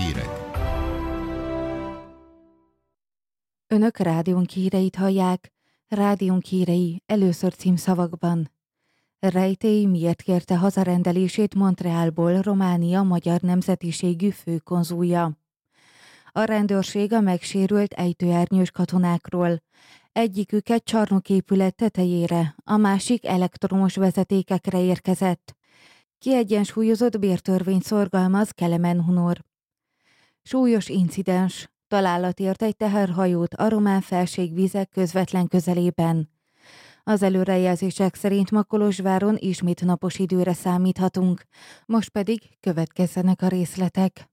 hírek. Önök rádiónk híreit hallják. Rádiónk hírei először címszavakban. Rejtély miért kérte hazarendelését Montrealból Románia magyar nemzetiségű főkonzulja. A rendőrség a megsérült ejtőernyős katonákról. Egyikük csarnoképület tetejére, a másik elektromos vezetékekre érkezett. Kiegyensúlyozott bértörvényt szorgalmaz Kelemen Hunor. Súlyos incidens. Találat ért egy teherhajót a román felségvizek közvetlen közelében. Az előrejelzések szerint ma Kolozsváron ismét napos időre számíthatunk, most pedig következzenek a részletek.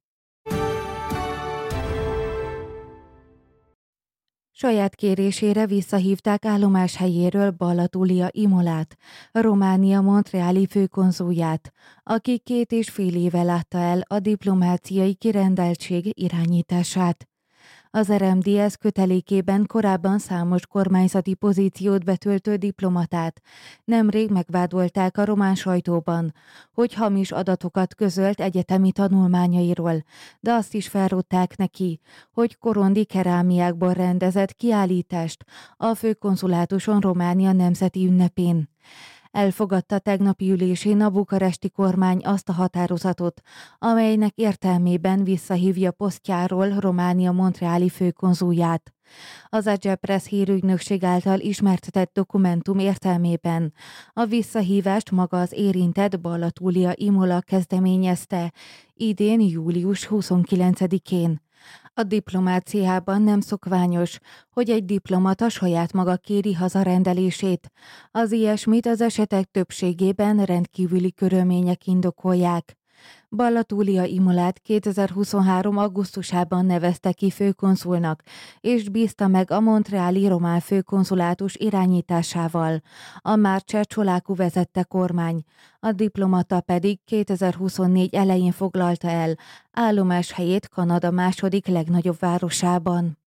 Saját kérésére visszahívták állomáshelyéről Balla Túlia-Imolát, Románia montreali főkonzulját, aki 2,5 éve látta el a diplomáciai kirendeltség irányítását. Az RMDSZ kötelékében korábban számos kormányzati pozíciót betöltő diplomatát nemrég megvádolták a román sajtóban, hogy hamis adatokat közölt egyetemi tanulmányairól, de azt is felrótták neki, hogy korondi kerámiákból rendezett kiállítást a főkonzulátuson Románia nemzeti ünnepén. Elfogadta tegnapi ülésén a bukaresti kormány azt a határozatot, amelynek értelmében visszahívja posztjáról Románia montreali főkonzulját. Az Agile Press hírügynökség által ismertetett dokumentum értelmében a visszahívást maga az érintett Balla Túlia-Imola kezdeményezte idén július 29-én. A diplomáciában nem szokványos, hogy egy diplomata saját maga kéri hazarendelését. Az ilyesmit az esetek többségében rendkívüli körülmények indokolják. Balla Túlia-Imolát 2023. augusztusában nevezte ki főkonzulnak, és bízta meg a montreali román főkonzulátus irányításával. A Márcser Csoláku vezette kormány, a diplomata pedig 2024 elején foglalta el állomáshelyét Kanada második legnagyobb városában.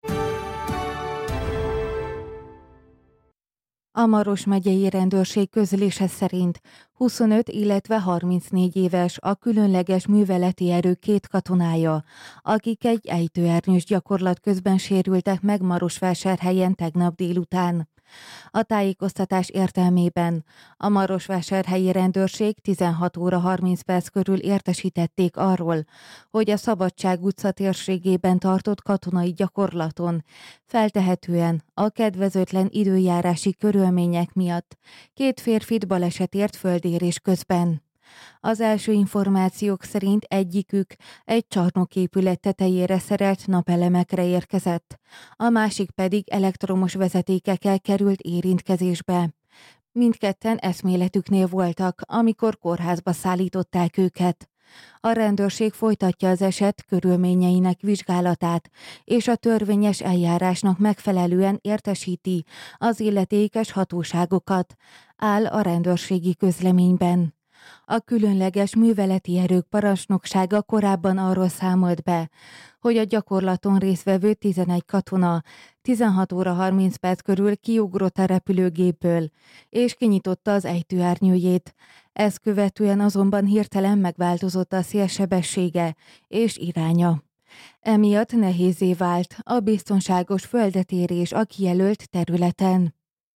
A Maros megyei rendőrség közlése szerint 25, illetve 34 éves a különleges műveleti erő 2 katonája, akik egy ejtőernyős gyakorlat közben sérültek meg Marosvásárhelyen tegnap délután. A tájékoztatás értelmében a Marosvásárhelyi rendőrség 16 óra 30 perc körül értesítették arról, hogy a Szabadság utca térségében tartott katonai gyakorlaton feltehetően a kedvezőtlen időjárási körülmények miatt 2 férfit baleset ért földérés közben. Az első információk szerint egyikük egy csarnoképület tetejére szerelt napelemekre érkezett, a másik pedig elektromos vezetékekkel került érintkezésbe. Mindketten eszméletüknél voltak, amikor kórházba szállították őket. A rendőrség folytatja az eset körülményeinek vizsgálatát, és a törvényes eljárásnak megfelelően értesíti az illetékes hatóságokat, áll a rendőrségi közleményben. A különleges műveleti erők parancsnoksága korábban arról számolt be, hogy a gyakorlaton résztvevő 11 katona 16 óra 30 perc körül kiugrott a repülőgépből, és kinyitotta az ejtőernyőjét. Ezt követően azonban hirtelen megváltozott a szélsebessége és iránya. Emiatt nehézzé vált a biztonságos földetérés a kijelölt területen.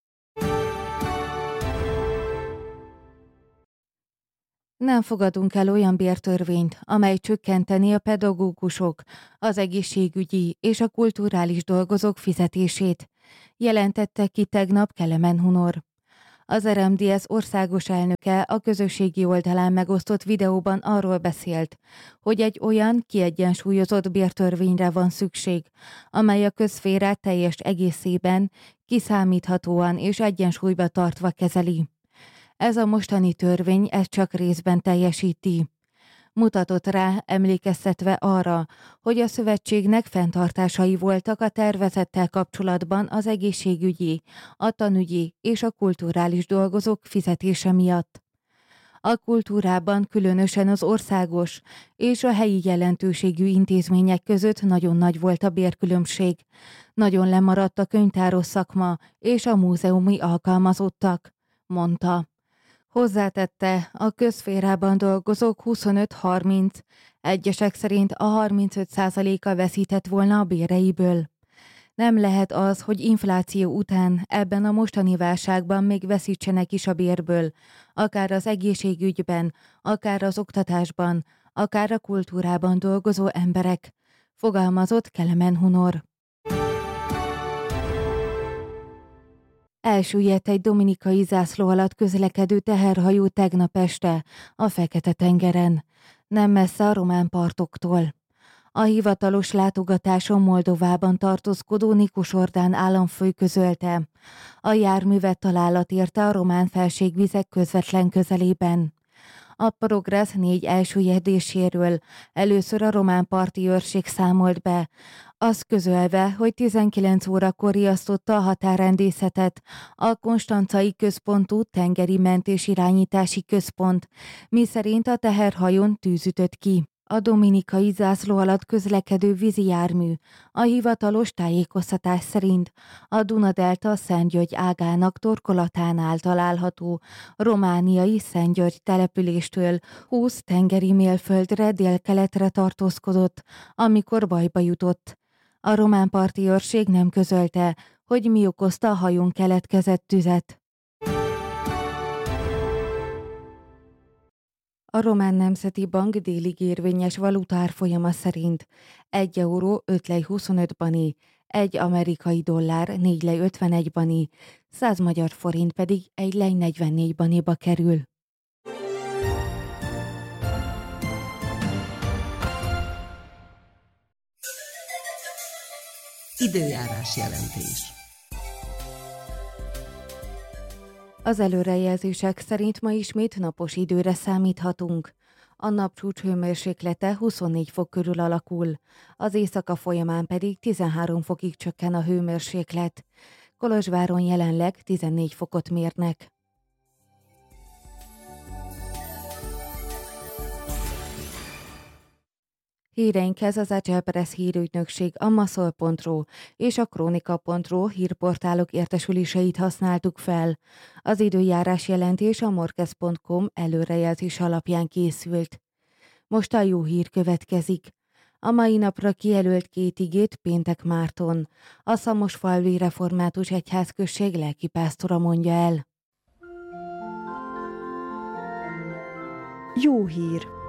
Nem fogadunk el olyan bértörvényt, amely csökkenteni a pedagógusok, az egészségügyi és a kulturális dolgozók fizetését, jelentette ki tegnap Kelemen Hunor. Az RMDSZ országos elnöke a közösségi oldalán megosztott videóban arról beszélt, hogy egy olyan kiegyensúlyozott bértörvényre van szükség, amely a közszférát teljes egészében, kiszámíthatóan és egyensúlyba tartva kezeli. Ez a mostani törvény ezt csak részben teljesíti. Mutatott rá, emlékeztetve arra, hogy a szövetségnek fenntartásai voltak a tervezettel kapcsolatban az egészségügyi, a tanügyi és a kulturális dolgozók fizetése miatt. A kultúrában különösen az országos és a helyi jelentőségű intézmények között nagyon nagy volt a bérkülönbség. Nagyon lemaradt a könyvtáros szakma és a múzeumi alkalmazottak, mondta. Hozzátette, a közszférában dolgozók 25-30, Egyesek szerint a 35%-a veszített volna a béreiből. Nem lehet az, hogy infláció után ebben a mostani válságban még veszítsenek is a bérből, akár az egészségügyben, akár az oktatásban, akár a kultúrában dolgozó emberek, fogalmazott Kelemen Hunor. Elsüllyedt egy dominikai zászló alatt közlekedő teherhajó tegnap este a Fekete-tengeren, nem messze a román partoktól. A hivatalos látogatáson Moldovában tartózkodó Nikos Orbán államfő közölte. A járművet találat érte a román felségvizek közvetlen közelében. A Progress 4 elsüllyedéséről először a román parti őrség számolt be, azt közölve, hogy 19 órakor riasztotta a határrendészetet a Konstancai Központú Tengeri Mentés-irányítási Központ, miszerint a teherhajón tűz ütött ki. A dominikai zászló alatt közlekedő vízi jármű a hivatalos tájékoztatás szerint a Duna-delta Szentgyörgy ágának torkolatánál található romániai Szentgyörgy településtől 20 tengeri mérföldre délkeletre tartózkodott, amikor bajba jutott. A román parti őrség nem közölte, hogy mi okozta a hajón keletkezett tüzet. A Román Nemzeti Bank délig érvényes valutárfolyama szerint 1 euró 5 lej 25 bani, 1 amerikai dollár 4 lej 51 bani, 100 magyar forint pedig 1 lej 44 baniba kerül. Időjárás jelentés. Az előrejelzések szerint ma ismét napos időre számíthatunk. A napcsúcs hőmérséklete 24 fok körül alakul, az éjszaka folyamán pedig 13 fokig csökken a hőmérséklet. Kolozsváron jelenleg 14 fokot mérnek. Híreinkhez az Agile Press hírügynökség, a Maszol.ro és a Kronika.ro hírportálok értesüléseit használtuk fel. Az időjárás jelentés a morkez.com előrejelzés alapján készült. Most a jó hír következik. A mai napra kijelölt 2 igét Péntek Márton, a Szamosfalvi Református Egyházközség lelkipásztora mondja el. Jó hír!